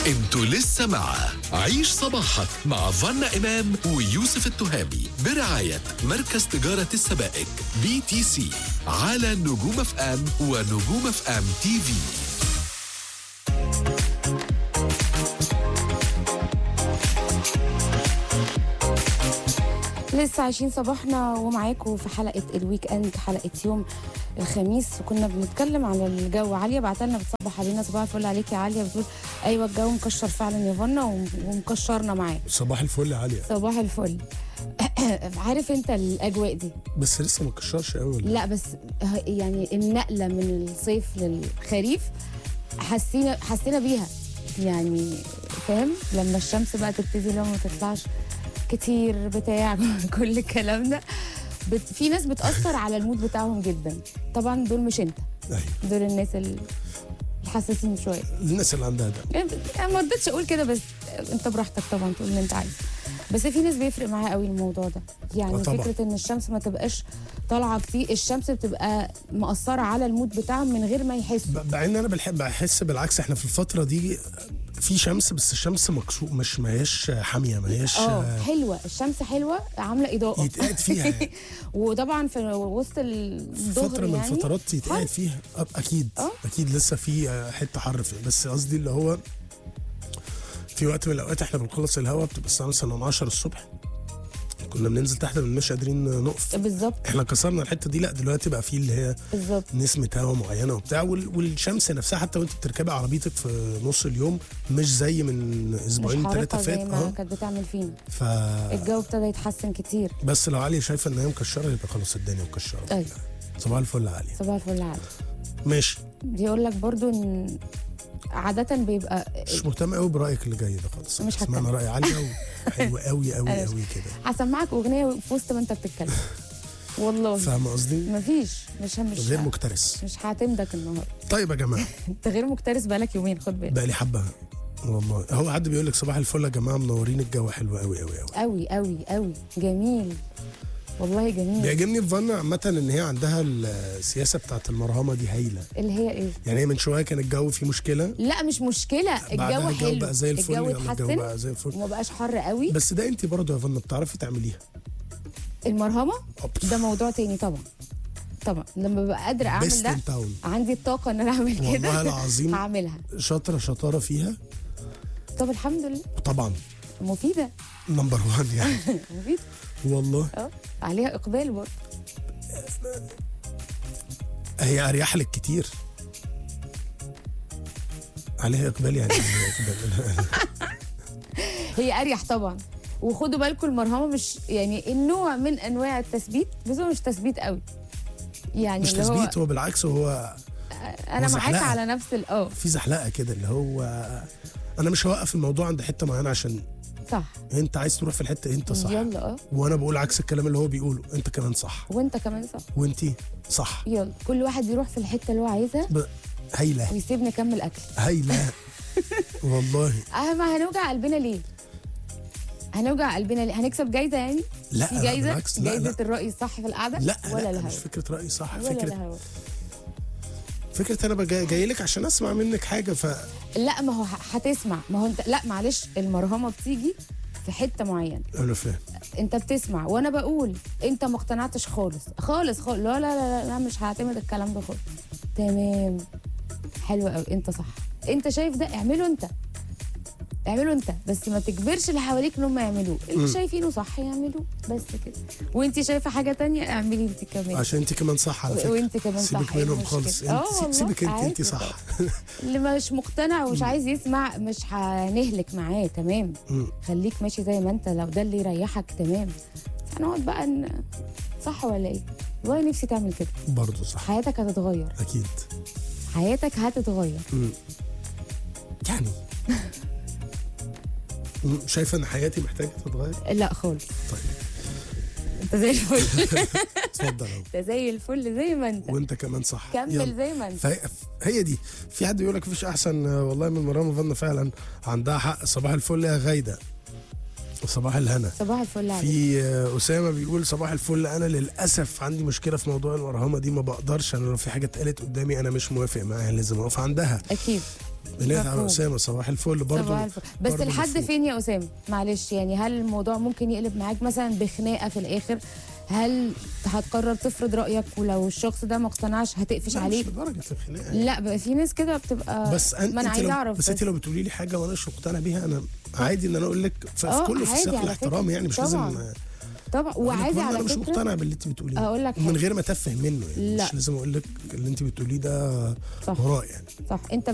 انتوا لسه مع عيش صباحك مع فانا إمام ويوسف التهامي برعاية مركز تجارة السبائك BTC على نجوم اف ام ونجوم اف ام تي في. لسه عايشين صباحنا ومعاكم في حلقة الويك اند، حلقة يوم الخميس، وكنا بنتكلم على الجو. عليا بعتلنا بتصبح علينا، صباح الفل عليك يا عليا، بتقول ايوه الجو مكشر فعلا يا فنا ومكشرنا معاه. صباح الفل يا عليا. صباح الفل. عارف انت الاجواء دي، بس لسه ما كشرش قوي. لا بس يعني النقلة من الصيف للخريف حسينا بيها، يعني فاهم، لما الشمس بقى تبتدي لو ما تطلعش كتير بتاع كل الكلام ده في ناس بتأثر على المود بتاعهم جدا. طبعا دول مش انت، دول الناس الحساسين شويه، الناس اللي عندها ده. يعني ما رضيتش اقول كده، بس انت براحتك طبعا تقول اللي انت عايزه. بس في ناس بيفرق معاها قوي الموضوع ده، يعني فكره ان الشمس ما تبقاش طالعه كتير، الشمس بتبقى مأثره على المود بتاعهم من غير ما يحسوا. مع ان انا بحس بالعكس، احنا في الفتره دي في شمس، بس الشمس مكسوق، مش ما هياش حاميه، ما هياش حلوه، الشمس حلوه عامله اضاءه يتقعد فيها يعني. وطبعا في وسط الظهر فتره من يعني الفترات يتقعد فيها اكيد. اكيد لسه في حته حر فيها، بس قصدي اللي هو في وقت من الاوقات احنا بنخلص الهوا بتبقى الساعه مثلا 10 الصبح، كنا بننزل تحت مش قادرين نقف. بالظبط، احنا كسرنا الحته دي. لا دلوقتي بقى في اللي هي بالظبط نسمه هوا معينه وبتاع، والشمس نفسها حتى وانت بتركبي عربيتك في نص اليوم مش زي من اسبوعين 3 فات. زي ما كانت بتعمل فينا. ف الجو ابتدى يتحسن كتير. بس لو علي شايفه ان هي مكشره يبقى خلاص الدنيا مكشره. طيب صباح الفل علي. صباح الفل علي. ماشي. بيقول لك برضو ان عادة بيبقى مش مهتم قوي برايك اللي جاي ده خالص. مش سمعنا راي علي حلو قوي قوي قوي كده. هسمعك اغنيه في وسط ما انت بتتكلم. والله فاهم قصدي؟ مفيش مش غير مكترث، مش هعتمدك النهارده. طيب يا جماعه انت غير مكترث بقالك يومين، خد بالك. بقالي حبه والله. هو حد بيقول لك صباح الفل يا جماعه، منورين، الجو حلو قوي قوي قوي قوي قوي قوي، جميل والله، جميل. بيعجبني في فانا عامه ان هي عندها السياسه بتاعت المرهمه دي هايله. اللي هي ايه؟ يعني هي من شويه كان الجو فيه مشكله. لا مش مشكله، الجو حلو بقى زي الفل، الجو اتحسن بقى زي الفل وما بقاش حر قوي. بس ده انت برضه يا فانا بتعرفي تعمليها المرهمه؟ ده موضوع تاني طبعا. طبعا لما ببقى قادره اعمل ده، عندي الطاقه ان انا اعمل كده والله العظيم هعملها. شطاره فيها. طب الحمد لله. طبعا مفيده، نمبر 1 يعني. مفيده والله. عليها اقبال برضه. هي اريح لك كتير. عليها اقبال يعني. هي اريح طبعا. وخدوا بالكم المرهمه مش يعني النوع من انواع التثبيت، بس هو مش تثبيت قوي يعني. مش تثبيت، هو بالعكس، هو انا معاك على نفس في زحلقه كده، اللي هو انا مش هوقف الموضوع عند حته معينه عشان صح. انت عايز تروح في الحته انت صح، يلا وانا بقول عكس الكلام اللي هو بيقوله، انت كمان صح، وانت كمان صح، وانتي صح. يلا كل واحد يروح في الحته اللي هو عايزها. هايله. ويسيبني اكمل اكل. هايله. والله. ما هنوجع قلبنا ليه؟ هنوجع قلبنا ليه؟ هنكسب جايزه يعني؟ لا في جايزه، بالعكس. جايزه الرأي الصح في القعده؟ لا ولا لا الهوا؟ مش فكره رأي صح، فكره انا جاي لك عشان اسمع منك حاجه. لا ما هو هتسمع، ما هو انت لا معلش، المرهمه بتيجي في حته معينه. انا فاهم. انت بتسمع وانا بقول، انت ما اقتنعتش خالص خالص خالص، لا لا لا لا مش هعتمد الكلام ده خالص. تمام، حلو قوي، انت صح، انت شايف ده اعمله انت، بس ما تجبرش اللي حواليك ان هم يعملوه. اللي شايفينه صح يعملوه، بس كده. وانت شايفه حاجه تانية اعملي انت كمان، عشان انت كمان صح على فكره. وانت كمان صح، سيبك منهم خالص. سيبك انت صح. اللي مش مقتنع ومش عايز يسمع مش هنهلك معاه، تمام. خليك ماشي زي ما انت، لو ده اللي يريحك تمام. بس هنقعد بقى صح ولا ايه؟ والله نفسي تعمل كده برضه صح. حياتك هتتغير، اكيد حياتك هتتغير. يعني شايفه ان حياتي محتاجه تتغير؟ لا خالص. طيب انت زي الفل. اتفضل اهو. انت زي الفل زي ما انت، وانت كمان صح. كمل زي ما انت. هي دي. في حد يقول لك مفيش احسن والله من مرام فن، فعلا عندها حق. صباح الفل يا غايده، صباح الهنا. صباح الفل عليك. في اسامه بيقول صباح الفل، انا للاسف عندي مشكله في موضوع المرهمه دي، ما بقدرش، انا لو في حاجه اتقالت قدامي انا مش موافق معاها، لازم اقف عندها. اكيد. بنات على مفهوم. اسامه صباح الفل برضه. صباح الفل. بس برضه لحد مفهوم. فين يا اسامه؟ معلش يعني، هل الموضوع ممكن يقلب معاك مثلا بخناقه في الاخر؟ هل هتقرر تفرض رايك ولو الشخص ده ما اقتنعش هتقفش لا عليه؟ مش لدرجه الخناقه. لا بقى في ناس كده بتبقى بس ما انا عايزه اعرف. بس انت لو بتقولي لي حاجه وانا مش مقتنع بيها، انا عادي ان انا اقول لك في كله في عادي سياق على الاحترام فكرة. يعني، مش طبعاً. لازم طبعا وعادي على انا مش فكره. مقتنع باللي انت بتقوليه أقول لك من حاجة. غير ما اتفه منه يعني. لا. مش لازم اقول لك اللي انت بتقوليه ده صح. هراء يعني. صح. انت